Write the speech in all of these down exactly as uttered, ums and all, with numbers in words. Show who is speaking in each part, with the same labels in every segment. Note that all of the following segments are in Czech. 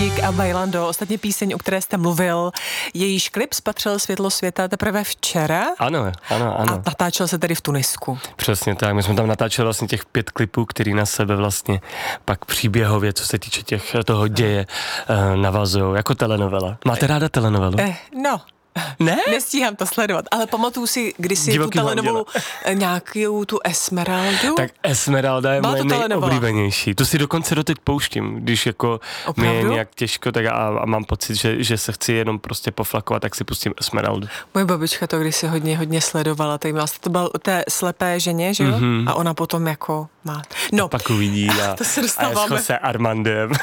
Speaker 1: Dík a Bailando, ostatně píseň, o které jste mluvil, jejíž klip spatřil světlo světa teprve včera.
Speaker 2: Ano, ano, ano.
Speaker 1: A natáčel se tedy v Tunisku.
Speaker 2: Přesně tak, my jsme tam natáčeli vlastně těch pět klipů, který na sebe vlastně pak příběhově, co se týče těch, toho děje, navazují, jako telenovela. Máte ráda telenovelu?
Speaker 1: Eh, no.
Speaker 2: Ne?
Speaker 1: Nestíhám to sledovat, ale pamatuju si, když si
Speaker 2: Divoký
Speaker 1: tu telenovou nějakou tu Esmeraldu.
Speaker 2: Tak Esmeralda je
Speaker 1: Byla
Speaker 2: moje
Speaker 1: to telenovala?
Speaker 2: nejoblíbenější. Tu si dokonce doteď pouštím, když jako mi je
Speaker 1: Opravdu?
Speaker 2: nějak těžko tak a, a mám pocit, že, že se chci jenom prostě poflakovat, tak si pustím Esmeraldu.
Speaker 1: Moje babička to kdysi hodně, hodně sledovala, tady vlastně to bylo o té slepé ženě, že jo?
Speaker 2: Mhm.
Speaker 1: A ona potom jako má. No,
Speaker 2: Pak uvidí a,
Speaker 1: to se
Speaker 2: a je
Speaker 1: dostáváme.
Speaker 2: s Jose Armandem.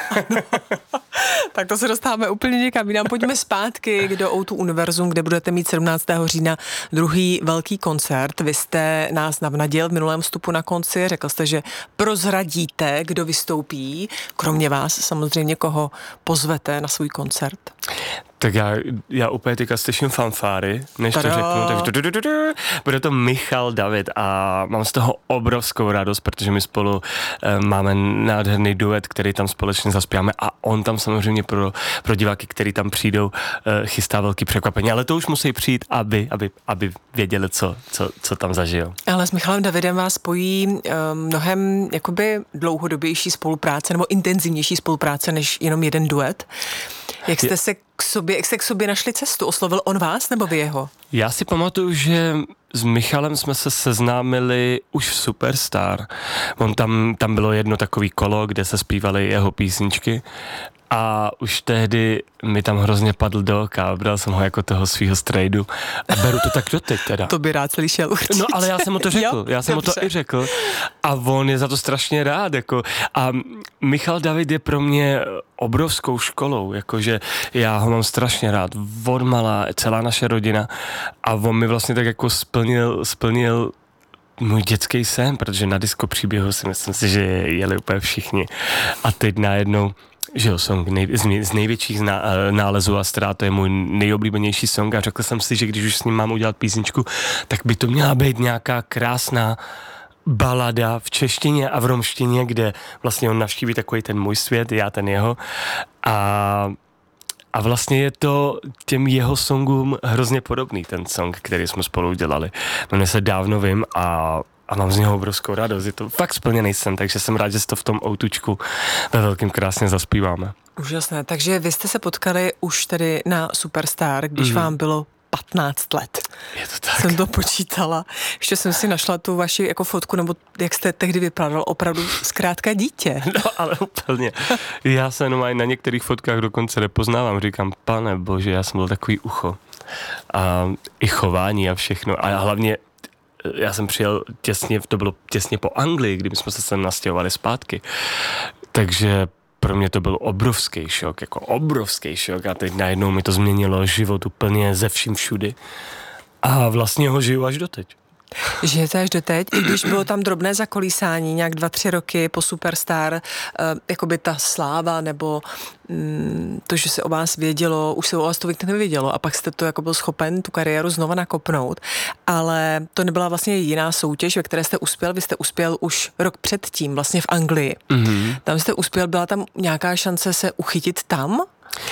Speaker 1: Tak to se dostáváme úplně někam jinam. Pojďme zpátky do O dva Univerzum, kde budete mít sedmnáctého října druhý velký koncert. Vy jste nás navnadil v minulém vstupu na konci, řekl jste, že prozradíte, kdo vystoupí, kromě vás samozřejmě, koho pozvete na svůj koncert.
Speaker 2: Tak já, já úplně teďka slyším fanfáry, než
Speaker 1: Tada.
Speaker 2: to řeknu, takže du, du, du, du. Bude to Michal David a mám z toho obrovskou radost, protože my spolu e, máme nádherný duet, který tam společně zaspíváme a on tam samozřejmě pro, pro diváky, který tam přijdou, e, chystá velký překvapení, ale to už musí přijít, aby, aby, aby věděli, co, co, co tam zažijou.
Speaker 1: Ale s Michalem Davidem vás spojí um, mnohem jakoby dlouhodobější spolupráce nebo intenzivnější spolupráce než jenom jeden duet. Jak jste se k sobě, jak jste k sobě našli cestu? Oslovil on vás nebo vy jeho?
Speaker 2: Já si pamatuju, že s Michalem jsme se seznámili už v Superstar. On tam, tam bylo jedno takový kolo, kde se zpívaly jeho písničky a už tehdy mi tam hrozně padl do oka, bral jsem ho jako toho svýho strejdu a beru to tak doteď teda.
Speaker 1: To by rád slyšel určitě.
Speaker 2: No ale já jsem mu to řekl,
Speaker 1: Jo,
Speaker 2: já jsem mu to
Speaker 1: dobře.
Speaker 2: i řekl a on je za to strašně rád, jako a Michal David je pro mě obrovskou školou, jakože já ho mám strašně rád, odmala celá naše rodina a on mi vlastně tak jako splnil, splnil můj dětský sen, protože na disco příběhu si myslím si, že jeli úplně všichni a teď najednou že jo, song nej, z, z největších zná, nálezů Astra, to je můj nejoblíbenější song a řekl jsem si, že když už s ním mám udělat písničku, tak by to měla být nějaká krásná balada v češtině a v romštině, kde vlastně on navštíví takový ten můj svět, já ten jeho a a vlastně je to těm jeho songům hrozně podobný, ten song, který jsme spolu udělali. Jmenuje se Dávno vím a a mám z něho obrovskou radost. Je to fakt splněný sen, takže jsem rád, že si to v tom outučku ve velkým krásně zaspíváme.
Speaker 1: Úžasné, takže vy jste se potkali už tedy na Superstar, když mm. vám bylo patnáct let.
Speaker 2: Je to tak.
Speaker 1: Jsem to počítala. Ještě jsem si našla tu vaši jako fotku, nebo jak jste tehdy vypadal, opravdu zkrátka dítě.
Speaker 2: No ale úplně. Já se jenom aj na některých fotkách dokonce nepoznávám. Říkám, pane bože, já jsem byl takový ucho. A i chování a všechno. A hlavně já jsem přijel těsně, to bylo těsně po Anglii, kdy jsme se sem nastěhovali zpátky. Takže pro mě to byl obrovský šok, jako obrovský šok a teď najednou mi to změnilo život úplně ze vším všudy. A vlastně ho žiju až doteď.
Speaker 1: Žijete až doteď, i když bylo tam drobné zakolísání, nějak dva, tři roky po Superstar, uh, jakoby ta sláva, nebo um, to, že se o vás vědělo, už se o vás to nevědělo a pak jste to jako byl schopen tu kariéru znova nakopnout, ale to nebyla vlastně jiná soutěž, ve které jste uspěl, vy jste uspěl už rok předtím, vlastně v Anglii. Mm-hmm. Tam jste uspěl, byla tam nějaká šance se uchytit tam?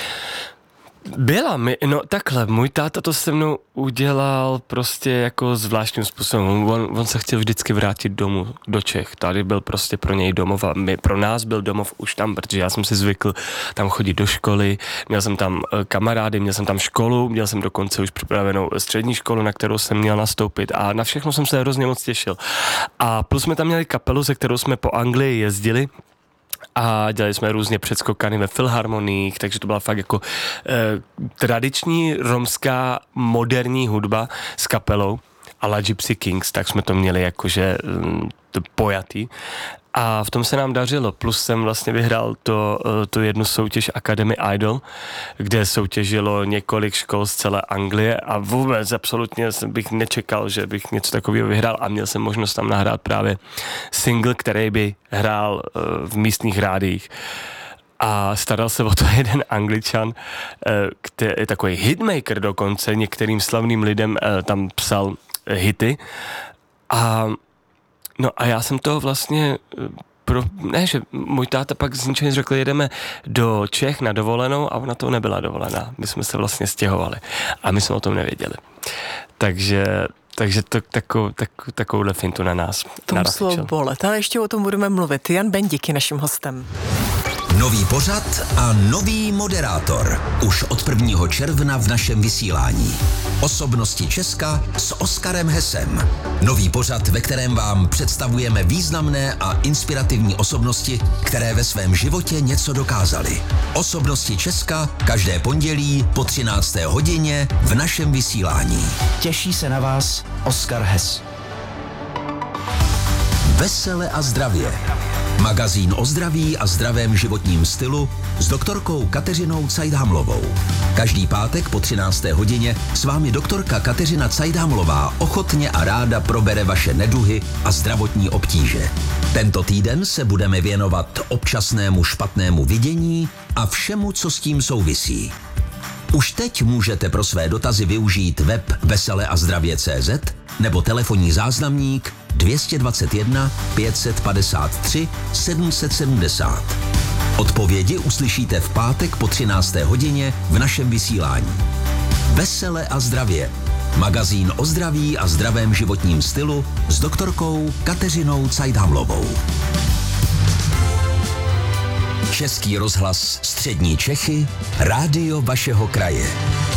Speaker 2: Byla mi, no takhle, můj táta to se mnou udělal prostě jako zvláštním způsobem. On, on se chtěl vždycky vrátit domů do Čech. Tady byl prostě pro něj domov a my, pro nás byl domov už tam, protože já jsem si zvykl tam chodit do školy, měl jsem tam kamarády, měl jsem tam školu, měl jsem dokonce už připravenou střední školu, na kterou jsem měl nastoupit a na všechno jsem se hrozně moc těšil. A plus jsme tam měli kapelu, se kterou jsme po Anglii jezdili, a dělali jsme různě předskokany ve filharmoniích, takže to byla fakt jako eh, tradiční romská moderní hudba s kapelou a la Gypsy Kings, tak jsme to měli jakože hm, to pojatý. A v tom se nám dařilo, plus jsem vlastně vyhrál to, tu jednu soutěž Academy Idol, kde soutěžilo několik škol z celé Anglie a vůbec absolutně bych nečekal, že bych něco takového vyhrál a měl jsem možnost tam nahrát právě single, který by hrál v místních rádiích. A staral se o to jeden Angličan, který je takový hitmaker dokonce, některým slavným lidem tam psal hity a no a já jsem to vlastně pro, ne, že můj táta pak z ničeho nic řekl, jedeme do Čech na dovolenou a ona to nebyla dovolená. My jsme se vlastně stěhovali a my jsme o tom nevěděli. Takže Takže to, takovou, tak, takovouhle fintu na nás.
Speaker 1: To muselo bolet, ale ještě o tom budeme mluvit. Jan Bendik je naším hostem.
Speaker 3: Nový pořad a nový moderátor. Už od prvního června v našem vysílání. Osobnosti Česka s Oskarem Hesem. Nový pořad, ve kterém vám představujeme významné a inspirativní osobnosti, které ve svém životě něco dokázaly. Osobnosti Česka každé pondělí po třinácté hodině v našem vysílání.
Speaker 4: Těší se na vás Oskar Hes.
Speaker 3: Vesele a zdravě. Magazín o zdraví a zdravém životním stylu s doktorkou Kateřinou Cajdhamlovou. Každý pátek po třinácté hodině s vámi doktorka Kateřina Cajdhamlová ochotně a ráda probere vaše neduhy a zdravotní obtíže. Tento týden se budeme věnovat občasnému špatnému vidění a všemu, co s tím souvisí. Už teď můžete pro své dotazy využít web vesele a zdravě tečka cé zet nebo telefonní záznamník dvě stě dvacet jedna pět set padesát tři sedm set sedmdesát. Odpovědi uslyšíte v pátek po třinácté hodině v našem vysílání. Vesele a zdravě. Magazín o zdraví a zdravém životním stylu s doktorkou Kateřinou Cajdhamlovou. Český rozhlas Střední Čechy, rádio vašeho kraje.